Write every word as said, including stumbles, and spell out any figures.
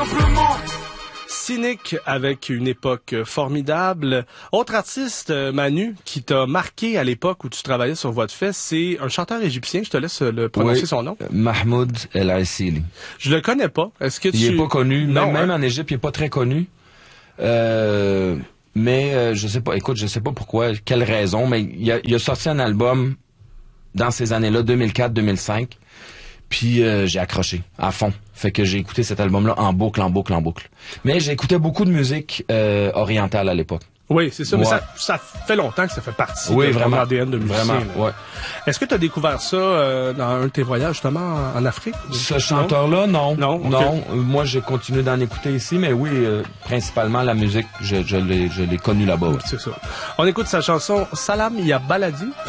simplement. Cynique avec une époque formidable. Autre artiste, Manu, qui t'a marqué à l'époque où tu travaillais sur Voix de Fait, c'est un chanteur égyptien. Je te laisse le prononcer oui, son nom. Mahmoud El Aissili. Je le connais pas. Est-ce que tu... Il est pas connu. Non, même, hein? même en Égypte, il est pas très connu. Euh, mais euh, je sais pas. Écoute, je sais pas pourquoi, quelle raison, mais il a, il a sorti un album dans ces années-là, deux mille quatre deux mille cinq. Puis euh, j'ai accroché à fond. Fait que j'ai écouté cet album-là en boucle, en boucle, en boucle. Mais j'écoutais beaucoup de musique euh, orientale à l'époque. Oui, c'est ça. Ouais. Mais ça, ça fait longtemps que ça fait partie oui, de vraiment, ton A D N de musicien. Vraiment, ouais. Est-ce que tu as découvert ça euh, dans un de tes voyages, justement, en Afrique? Ce chanteur-là, non. Non? Okay. Non. Euh, moi, j'ai continué d'en écouter ici, mais oui, euh, principalement la musique, je, je l'ai, je l'ai connue là-bas. C'est ça. On écoute sa chanson « Salam Ya Baladi ».